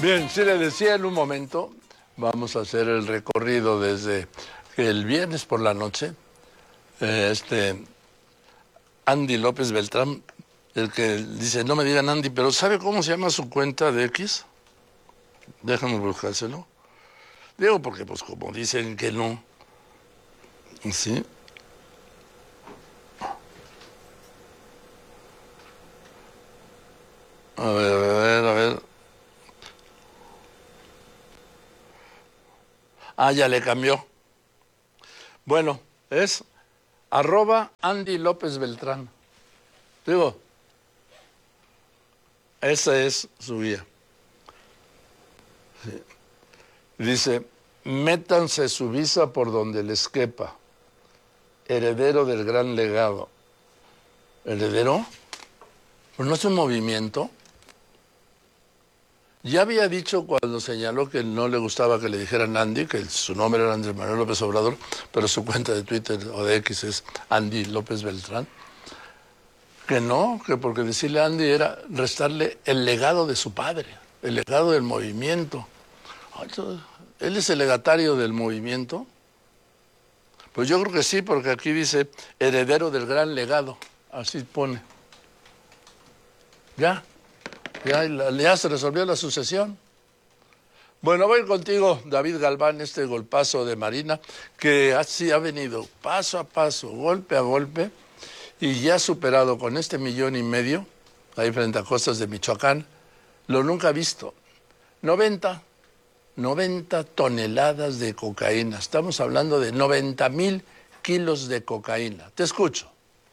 Bien, sí le decía en un momento, vamos a hacer el recorrido desde el viernes por la noche. Andy López Beltrán, el que dice, no me digan Andy, pero ¿sabe cómo se llama su cuenta de X? Déjame buscárselo. Digo porque, pues, como dicen que no. ¿Sí? A ver. Ah, ya le cambió. Bueno, es @Andy López Beltrán. Digo, esa es su guía. Sí. Dice, métanse su visa por donde les quepa. Heredero del gran legado. ¿Heredero? ¿Pues no es un movimiento? Ya había dicho cuando señaló que no le gustaba que le dijeran Andy, que su nombre era Andrés Manuel López Obrador, pero su cuenta de Twitter o de X es Andy López Beltrán. Que no, que porque decirle Andy era restarle el legado de su padre, el legado del movimiento. ¿Él es el legatario del movimiento? Pues yo creo que sí, porque aquí dice heredero del gran legado, así pone. Ya se resolvió la sucesión. Bueno, voy contigo, David Galván, este golpazo de Marina, que así ha venido paso a paso, golpe a golpe, y ya ha superado con este 1,5 millones, ahí frente a costas de Michoacán, lo nunca visto. 90 toneladas de cocaína. Estamos hablando de 90,000 kilos de cocaína. Te escucho.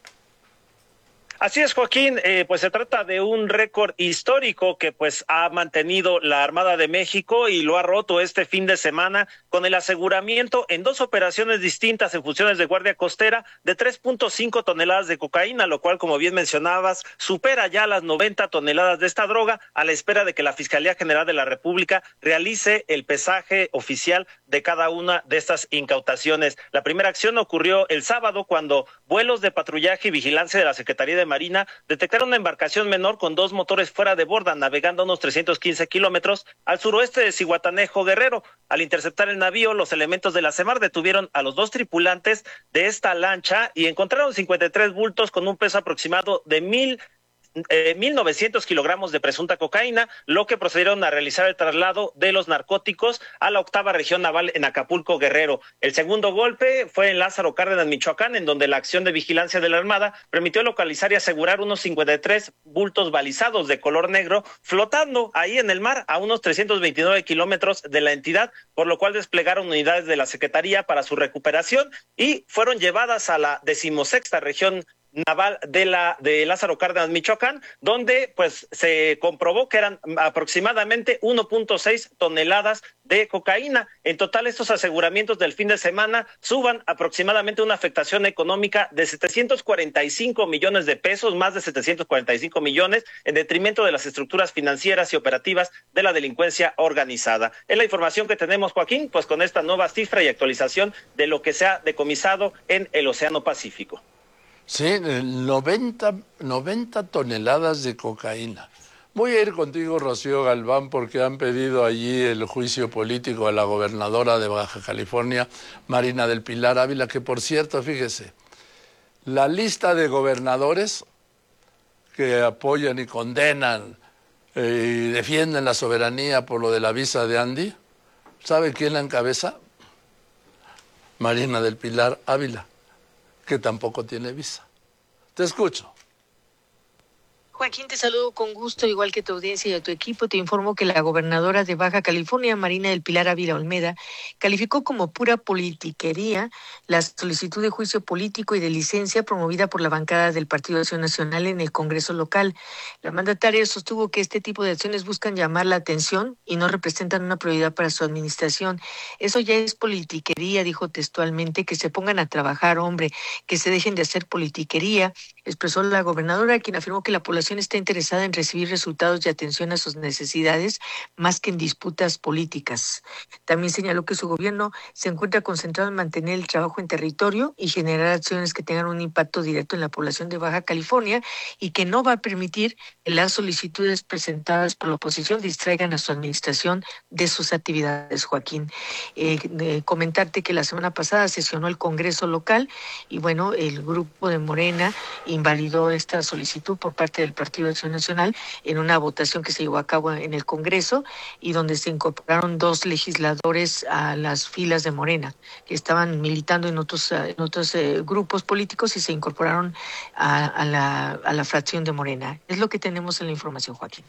Así es, Joaquín, pues se trata de un récord histórico que pues ha mantenido la Armada de México y lo ha roto este fin de semana con el aseguramiento en 2 operaciones distintas en funciones de Guardia Costera de 3.5 toneladas de cocaína, lo cual, como bien mencionabas, supera ya las 90 toneladas de esta droga a la espera de que la Fiscalía General de la República realice el pesaje oficial de cada una de estas incautaciones. La primera acción ocurrió el sábado cuando vuelos de patrullaje y vigilancia de la Secretaría de Marina detectaron una embarcación menor con 2 motores fuera de borda, navegando unos 315 kilómetros al suroeste de Zihuatanejo, Guerrero. Al interceptar el navío, los elementos de la SEMAR detuvieron a los 2 tripulantes de esta lancha y encontraron 53 bultos con un peso aproximado de 1,900 kilogramos de presunta cocaína, lo que procedieron a realizar el traslado de los narcóticos a la 8ª región naval en Acapulco, Guerrero. El segundo golpe fue en Lázaro Cárdenas, Michoacán, en donde la acción de vigilancia de la Armada permitió localizar y asegurar unos 53 bultos balizados de color negro flotando ahí en el mar a unos 329 kilómetros de la entidad, por lo cual desplegaron unidades de la Secretaría para su recuperación y fueron llevadas a la 16ª región naval de Lázaro Cárdenas, Michoacán, donde pues se comprobó que eran aproximadamente 1.6 toneladas de cocaína. En total, estos aseguramientos del fin de semana suban aproximadamente una afectación económica de 745 millones de pesos, más de 745 millones, en detrimento de las estructuras financieras y operativas de la delincuencia organizada. Es la información que tenemos, Joaquín, pues con esta nueva cifra y actualización de lo que se ha decomisado en el Océano Pacífico. Sí, 90 toneladas de cocaína. Voy a ir contigo, Rocío Galván, porque han pedido allí el juicio político a la gobernadora de Baja California, Marina del Pilar Ávila, que por cierto, fíjese, la lista de gobernadores que apoyan y condenan y defienden la soberanía por lo de la visa de Andy, ¿sabe quién la encabeza? Marina del Pilar Ávila, que tampoco tiene visa. Te escucho. Joaquín, te saludo con gusto, igual que tu audiencia y a tu equipo. Te informo que la gobernadora de Baja California, Marina del Pilar Ávila Olmeda, calificó como pura politiquería la solicitud de juicio político y de licencia promovida por la bancada del Partido Acción Nacional en el Congreso local. La mandataria sostuvo que este tipo de acciones buscan llamar la atención y no representan una prioridad para su administración. Eso ya es politiquería, dijo textualmente, que se pongan a trabajar, hombre, que se dejen de hacer politiquería, expresó la gobernadora, quien afirmó que la población población está interesada en recibir resultados y atención a sus necesidades más que en disputas políticas. También señaló que su gobierno se encuentra concentrado en mantener el trabajo en territorio y generar acciones que tengan un impacto directo en la población de Baja California y que no va a permitir que las solicitudes presentadas por la oposición distraigan a su administración de sus actividades, Joaquín. Comentarte que la semana pasada sesionó el Congreso local y bueno, el grupo de Morena invalidó esta solicitud por parte del Partido Acción Nacional en una votación que se llevó a cabo en el Congreso y donde se incorporaron 2 legisladores a las filas de Morena, que estaban militando en otros grupos políticos y se incorporaron a la fracción de Morena. Es lo que tenemos en la información, Joaquín.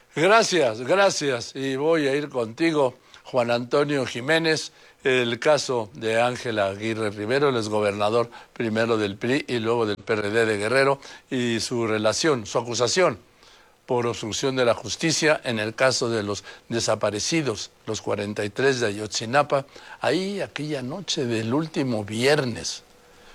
Gracias. Y voy a ir contigo, Juan Antonio Jiménez. El caso de Ángela Aguirre Rivero, el exgobernador primero del PRI y luego del PRD de Guerrero, y su acusación por obstrucción de la justicia en el caso de los desaparecidos, los 43 de Ayotzinapa, ahí aquella noche del último viernes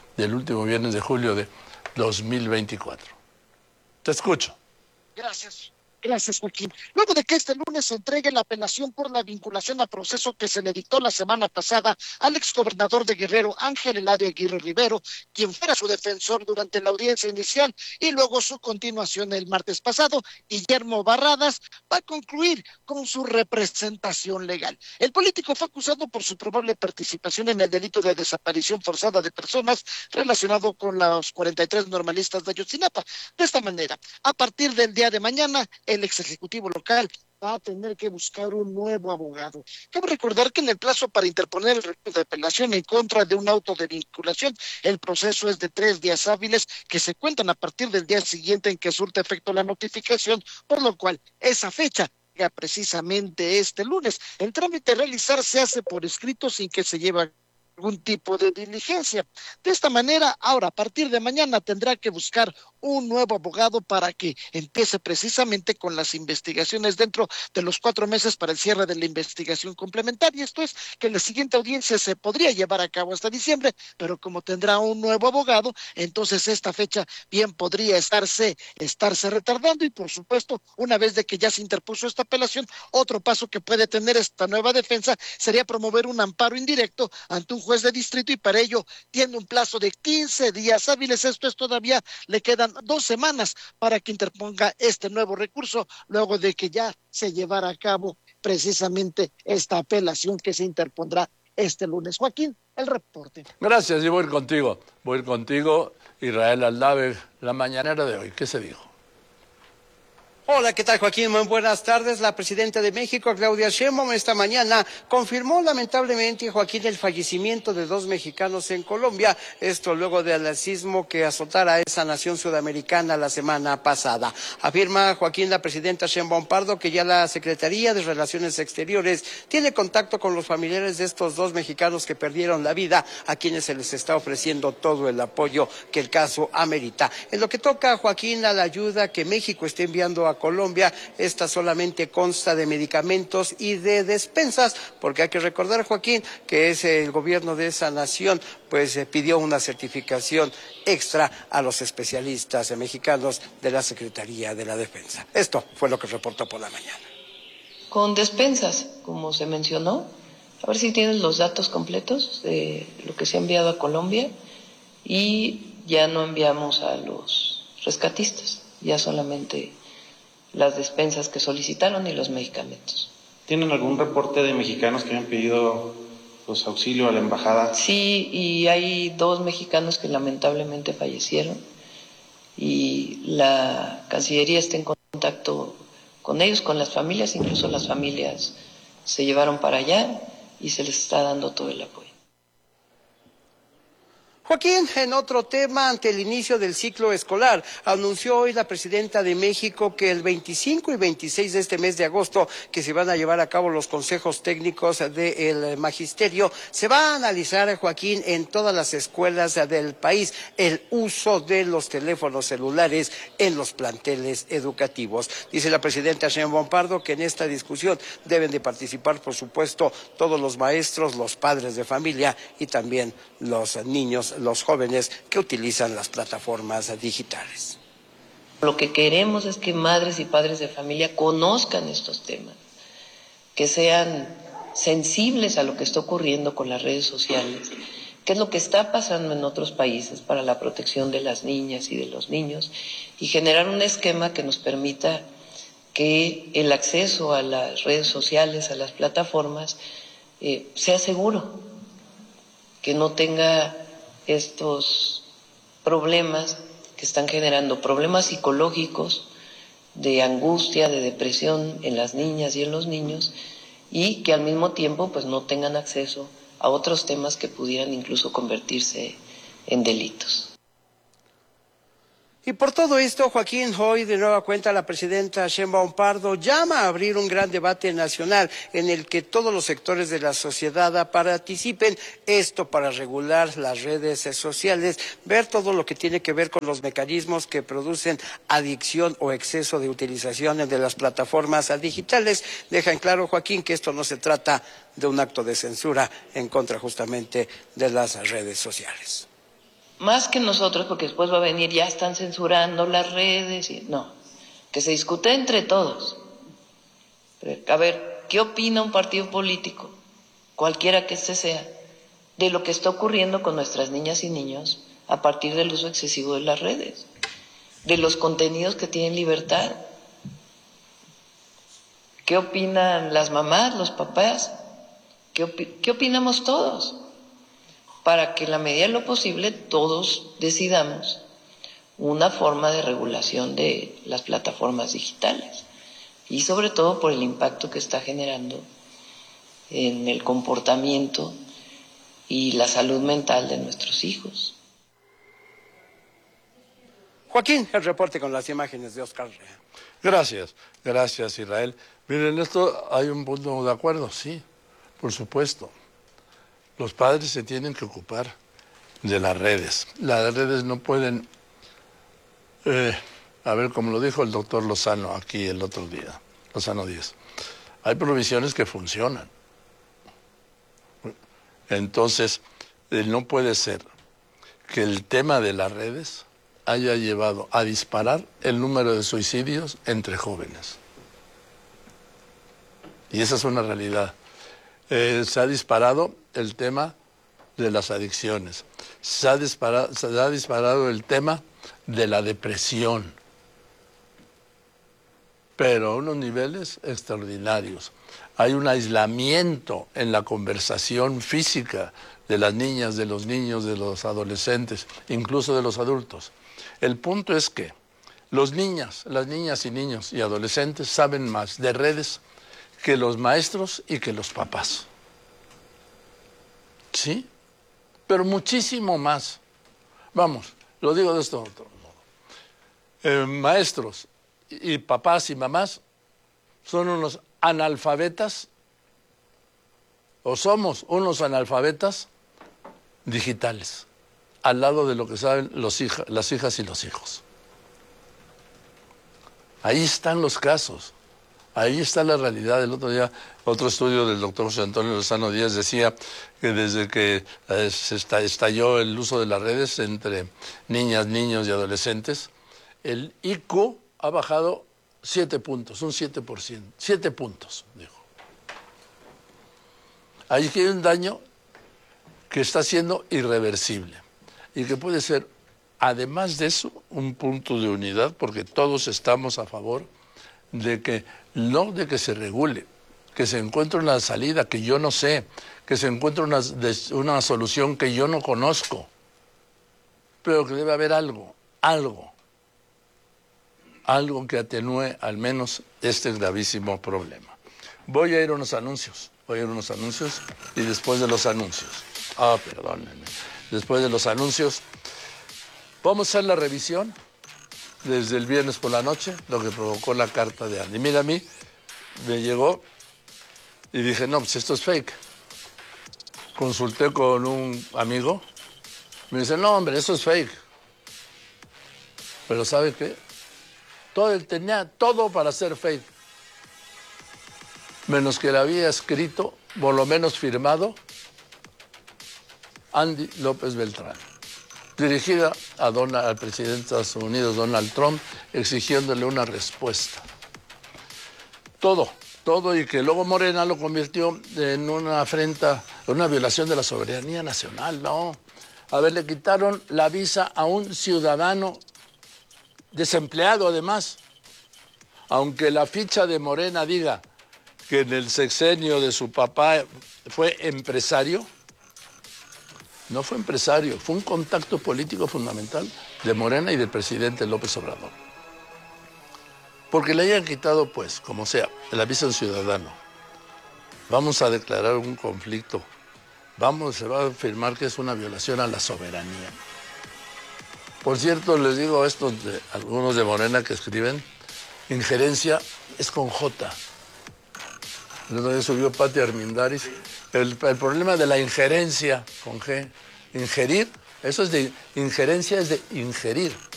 de julio de 2024. Te escucho. Gracias, Joaquín. Luego de que este lunes se entregue la apelación por la vinculación a proceso que se le dictó la semana pasada al exgobernador de Guerrero, Ángel Eladio Aguirre Rivero, quien fuera su defensor durante la audiencia inicial y luego su continuación el martes pasado, Guillermo Barradas va a concluir con su representación legal. El político fue acusado por su probable participación en el delito de desaparición forzada de personas relacionado con los 43 normalistas de Ayotzinapa. De esta manera, a partir del día de mañana, el ex ejecutivo local va a tener que buscar un nuevo abogado. Cabe recordar que en el plazo para interponer el recurso de apelación en contra de un auto de vinculación, el proceso es de 3 días hábiles que se cuentan a partir del día siguiente en que surte efecto la notificación, por lo cual esa fecha llega precisamente este lunes. El trámite a realizar se hace por escrito sin que se lleve algún tipo de diligencia. De esta manera, ahora a partir de mañana tendrá que buscar un nuevo abogado para que empiece precisamente con las investigaciones dentro de los 4 meses para el cierre de la investigación complementaria. Esto es que la siguiente audiencia se podría llevar a cabo hasta diciembre, pero como tendrá un nuevo abogado, entonces esta fecha bien podría estarse retardando y por supuesto, una vez de que ya se interpuso esta apelación, otro paso que puede tener esta nueva defensa sería promover un amparo indirecto ante un juez de distrito y para ello tiene un plazo de 15 días hábiles. Esto es todavía le quedan 2 semanas para que interponga este nuevo recurso luego de que ya se llevara a cabo precisamente esta apelación que se interpondrá este lunes. Joaquín, el reporte. Gracias, y voy a ir contigo, Israel Aldave, la mañanera de hoy. ¿Qué se dijo? Hola, ¿qué tal, Joaquín? Muy buenas tardes. La presidenta de México, Claudia Sheinbaum, esta mañana confirmó lamentablemente, Joaquín, el fallecimiento de 2 mexicanos en Colombia. Esto luego del sismo que azotara a esa nación sudamericana la semana pasada. Afirma, Joaquín, la presidenta Sheinbaum Pardo, que ya la Secretaría de Relaciones Exteriores tiene contacto con los familiares de estos 2 mexicanos que perdieron la vida, a quienes se les está ofreciendo todo el apoyo que el caso amerita. En lo que toca, Joaquín, a la ayuda que México está enviando a Colombia, esta solamente consta de medicamentos y de despensas, porque hay que recordar, Joaquín, que es el gobierno de esa nación, pues pidió una certificación extra a los especialistas mexicanos de la Secretaría de la Defensa. Esto fue lo que reportó por la mañana. Con despensas, como se mencionó, a ver si tienen los datos completos de lo que se ha enviado a Colombia y ya no enviamos a los rescatistas, ya solamente las despensas que solicitaron y los medicamentos. ¿Tienen algún reporte de mexicanos que hayan pedido pues, auxilio a la embajada? Sí, y hay 2 mexicanos que lamentablemente fallecieron y la Cancillería está en contacto con ellos, con las familias, incluso las familias se llevaron para allá y se les está dando todo el apoyo. Joaquín, en otro tema, ante el inicio del ciclo escolar, anunció hoy la presidenta de México que el 25 y 26 de este mes de agosto, que se van a llevar a cabo los consejos técnicos del magisterio, se va a analizar, Joaquín, en todas las escuelas del país el uso de los teléfonos celulares en los planteles educativos. Dice la presidenta Sheinbaum Pardo que en esta discusión deben de participar, por supuesto, todos los maestros, los padres de familia y también los niños, los jóvenes que utilizan las plataformas digitales. Lo que queremos es que madres y padres de familia conozcan estos temas, que sean sensibles a lo que está ocurriendo con las redes sociales, qué es lo que está pasando en otros países para la protección de las niñas y de los niños, y generar un esquema que nos permita que el acceso a las redes sociales, a las plataformas, sea seguro, que no tenga estos problemas que están generando problemas psicológicos, de angustia, de depresión en las niñas y en los niños, y que al mismo tiempo pues no tengan acceso a otros temas que pudieran incluso convertirse en delitos. Y por todo esto, Joaquín, hoy de nueva cuenta la presidenta Sheinbaum Pardo llama a abrir un gran debate nacional en el que todos los sectores de la sociedad participen, esto para regular las redes sociales, ver todo lo que tiene que ver con los mecanismos que producen adicción o exceso de utilización de las plataformas digitales. Deja en claro, Joaquín, que esto no se trata de un acto de censura en contra justamente de las redes sociales. Más que nosotros, porque después va a venir, ya están censurando las redes, y no, que se discute entre todos. A ver, ¿qué opina un partido político, cualquiera que este sea, de lo que está ocurriendo con nuestras niñas y niños a partir del uso excesivo de las redes, de los contenidos que tienen libertad? ¿Qué opinan las mamás, los papás? ¿Qué opinamos todos? Para que en la medida de lo posible todos decidamos una forma de regulación de las plataformas digitales y sobre todo por el impacto que está generando en el comportamiento y la salud mental de nuestros hijos. Joaquín, el reporte con las imágenes de Oscar Rea. Gracias Israel. Miren, esto hay un punto de acuerdo, sí, por supuesto. Los padres se tienen que ocupar de las redes. Las redes no pueden, a ver, como lo dijo el doctor Lozano aquí el otro día, Lozano Díaz, hay provisiones que funcionan. Entonces, no puede ser que el tema de las redes haya llevado a disparar el número de suicidios entre jóvenes. Y esa es una realidad. Se ha disparado el tema de las adicciones, se ha disparado el tema de la depresión, pero a unos niveles extraordinarios. Hay un aislamiento en la conversación física de las niñas, de los niños, de los adolescentes, incluso de los adultos. El punto es que las niñas y niños y adolescentes saben más de redes que los maestros y que los papás. ¿Sí? Pero muchísimo más. Vamos, lo digo de esto otro modo. Maestros y papás y mamás son unos analfabetas, o somos unos analfabetas digitales, al lado de lo que saben las hijas y los hijos. Ahí están los casos. Ahí está la realidad. El otro día, otro estudio del doctor José Antonio Lozano Díaz decía que desde que se estalló el uso de las redes entre niñas, niños y adolescentes, el IQ ha bajado 7 puntos, un 7%. 7 puntos, dijo. Ahí hay un daño que está siendo irreversible y que puede ser, además de eso, un punto de unidad, porque todos estamos a favor de que no de que se regule, que se encuentre una salida que yo no sé, que se encuentre una solución que yo no conozco, pero que debe haber algo que atenúe al menos este gravísimo problema. Voy a ir a unos anuncios y después de los anuncios, perdónenme, después de los anuncios, vamos a hacer la revisión desde el viernes por la noche, lo que provocó la carta de Andy. Mira, a mí me llegó y dije, no, pues esto es fake. Consulté con un amigo, me dice, no, hombre, eso es fake. Pero ¿sabe qué? Tenía todo para ser fake, menos que le había escrito, por lo menos firmado, Andy López Beltrán. dirigida al presidente de Estados Unidos, Donald Trump, exigiéndole una respuesta. Todo, y que luego Morena lo convirtió en una afrenta, una violación de la soberanía nacional, ¿no? A ver, le quitaron la visa a un ciudadano desempleado, además. Aunque la ficha de Morena diga que en el sexenio de su papá fue empresario, no fue empresario, fue un contacto político fundamental de Morena y del presidente López Obrador. Porque le hayan quitado, pues, como sea, la visa a un ciudadano. Vamos a declarar un conflicto. Se va a afirmar que es una violación a la soberanía. Por cierto, les digo a estos algunos de Morena que escriben, injerencia es con J. El otro día subió Pati Armendáriz. El problema de la injerencia con G. Ingerir, eso es de injerencia, es de ingerir.